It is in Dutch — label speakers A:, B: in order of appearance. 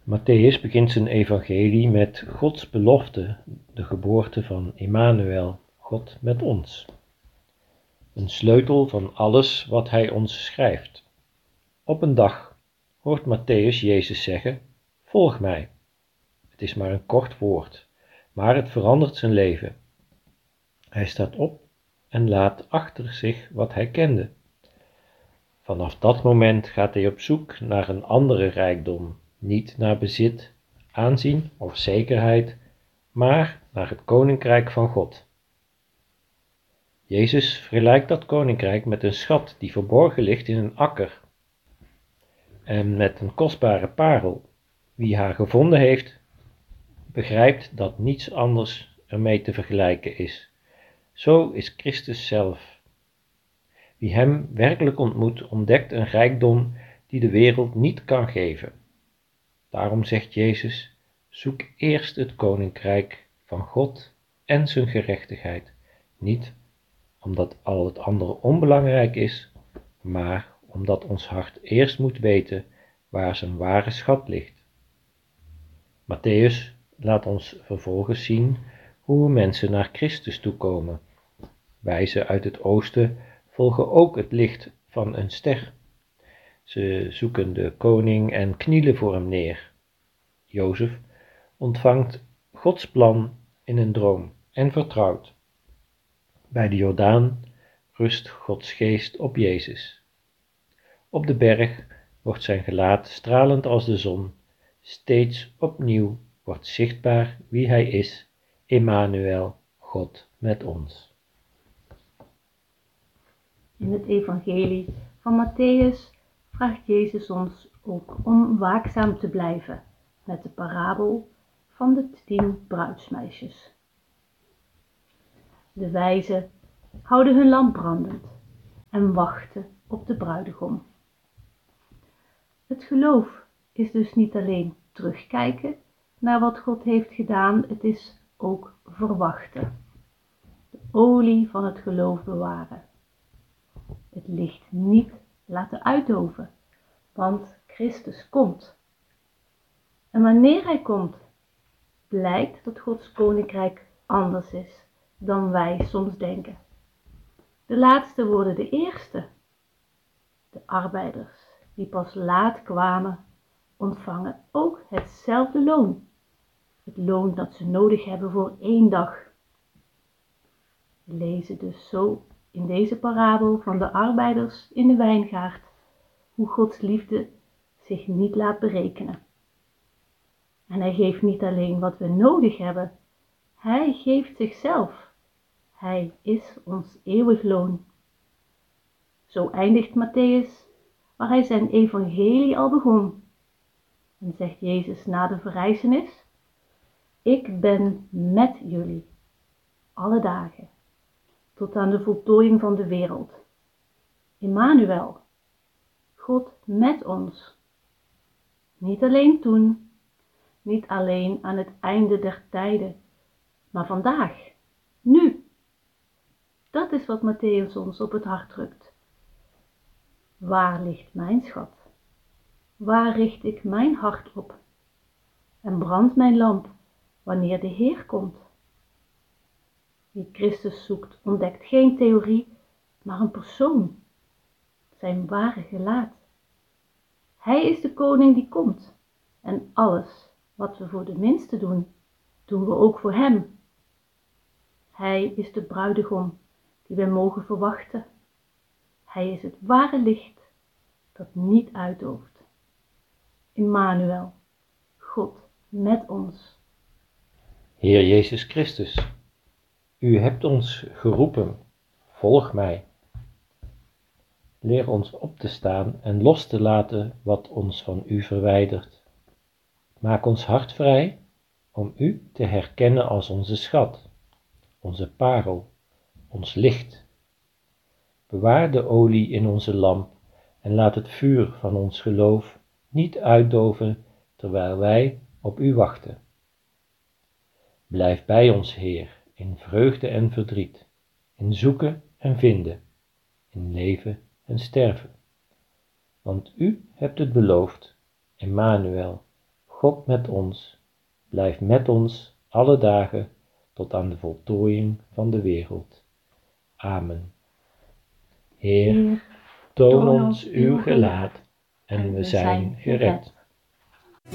A: Matthäus begint zijn evangelie met Gods belofte, de geboorte van Immanuel, God met ons. Een sleutel van alles wat hij ons schrijft. Op een dag hoort Matthäus Jezus zeggen: volg mij. Het is maar een kort woord, maar het verandert zijn leven. Hij staat op en laat achter zich wat hij kende. Vanaf dat moment gaat hij op zoek naar een andere rijkdom, niet naar bezit, aanzien of zekerheid, maar naar het koninkrijk van God. Jezus vergelijkt dat koninkrijk met een schat die verborgen ligt in een akker en met een kostbare parel. Wie haar gevonden heeft, begrijpt dat niets anders ermee te vergelijken is. Zo is Christus zelf. Wie hem werkelijk ontmoet, ontdekt een rijkdom die de wereld niet kan geven. Daarom zegt Jezus: zoek eerst het koninkrijk van God en zijn gerechtigheid, niet omdat al het andere onbelangrijk is, maar omdat ons hart eerst moet weten waar zijn ware schat ligt. Matthäus laat ons vervolgens zien hoe mensen naar Christus toekomen. Wijzen uit het oosten volgen ook het licht van een ster. Ze zoeken de koning en knielen voor hem neer. Jozef ontvangt Gods plan in een droom en vertrouwt. Bij de Jordaan rust Gods geest op Jezus. Op de berg wordt zijn gelaat stralend als de zon. Steeds opnieuw wordt zichtbaar wie hij is, Immanuel, God met ons.
B: In het evangelie van Matthäus vraagt Jezus ons ook om waakzaam te blijven met de parabel van de 10 bruidsmeisjes. De wijzen houden hun lamp brandend en wachten op de bruidegom. Het geloof is dus niet alleen terugkijken naar wat God heeft gedaan, het is ook verwachten. De olie van het geloof bewaren. Het licht niet laten uitdoven, want Christus komt. En wanneer hij komt, blijkt dat Gods koninkrijk anders is dan wij soms denken. De laatste worden de eerste. De arbeiders die pas laat kwamen, ontvangen ook hetzelfde loon. Het loon dat ze nodig hebben voor 1 dag. We lezen dus zo in deze parabel van de arbeiders in de wijngaard hoe Gods liefde zich niet laat berekenen. En hij geeft niet alleen wat we nodig hebben, hij geeft zichzelf. Hij is ons eeuwig loon. Zo eindigt Matthäus waar hij zijn evangelie al begon. En zegt Jezus na de verrijzenis: ik ben met jullie alle dagen, tot aan de voltooiing van de wereld. Immanuel, God met ons. Niet alleen toen, niet alleen aan het einde der tijden, maar vandaag, nu. Dat is wat Matthäus ons op het hart drukt. Waar ligt mijn schat? Waar richt ik mijn hart op? En brandt mijn lamp wanneer de Heer komt? Wie Christus zoekt, ontdekt geen theorie, maar een persoon. Zijn ware gelaat. Hij is de koning die komt. En alles wat we voor de minste doen, doen we ook voor hem. Hij is de bruidegom die wij mogen verwachten. Hij is het ware licht dat niet uitdooft. Immanuel, God met ons.
A: Heer Jezus Christus, u hebt ons geroepen, volg mij. Leer ons op te staan en los te laten wat ons van u verwijdert. Maak ons hart vrij om u te herkennen als onze schat, onze parel, ons licht. Bewaar de olie in onze lamp en laat het vuur van ons geloof niet uitdoven terwijl wij op u wachten. Blijf bij ons, Heer, in vreugde en verdriet, in zoeken en vinden, in leven en sterven. Want u hebt het beloofd, Immanuel, God met ons, blijf met ons alle dagen tot aan de voltooiing van de wereld. Amen. Heer,
B: Heer,
A: toon ons uw gelaat en we zijn gered.